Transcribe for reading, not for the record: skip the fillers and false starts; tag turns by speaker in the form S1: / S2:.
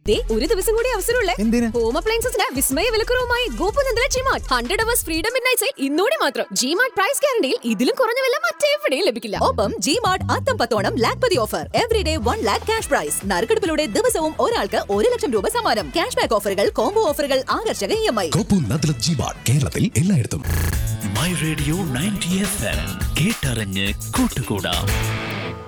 S1: ഒരു ദിവസം കൂടി അവസരമുള്ളേ. ഹോം അപ്ലയൻസസിന് വിസ്മയ വിലക്കുറവുമായി ഗോപുനന്ദല G-Mart 100 hours freedom midnight sale ഇന്നോടെ മാത്രം. ജിമാർട്ട് പ്രൈസ് ഗ്യാരണ്ടിയിൽ ഇതിലും കുറഞ്ഞ വില മറ്റെവിടെയും ലഭിക്കില്ല.
S2: ഒപ്പം ജിമാർട്ട് അത്തം 10 Lakhpati offer. Everyday 1 lakh cash prize. നറുക്കെടുപ്പിലൂടെ ദിവസവും ഒരാൾക്ക് 1 ലക്ഷം രൂപ സമ്മാനം. ക്യാഷ് ബാക്ക് ഓഫറുകൾ, കോംബോ ഓഫറുകൾ, ആകർഷക EMI.
S3: ഗോപുനന്ദല ജിമാർട്ട് കേരളത്തിൽ എല്ലായിടത്തും.
S4: മൈ റേഡിയോ 90 FM കേട്ടറിഞ്ഞ് കൂട്ടുകൂടാം.